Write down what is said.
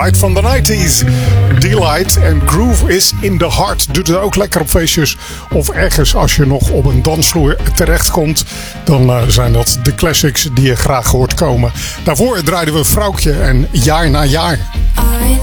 Delight van de 90s. Delight en Groove is in the Heart. Doet het ook lekker op feestjes of ergens als je nog op een dansvloer terechtkomt. Dan zijn dat de classics die je graag hoort komen. Daarvoor draaiden we Vrouwtje en Jaar na Jaar. I